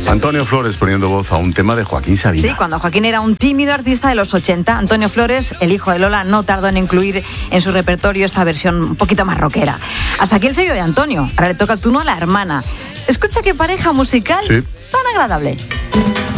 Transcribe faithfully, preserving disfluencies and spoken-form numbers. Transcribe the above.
Antonio Flores poniendo voz a un tema de Joaquín Sabina. Sí, cuando Joaquín era un tímido artista de los ochenta, Antonio Flores, el hijo de Lola, no tardó en incluir en su repertorio esta versión un poquito más rockera. Hasta aquí el sello de Antonio. Ahora le toca el turno a la hermana. Escucha qué pareja musical sí. tan agradable.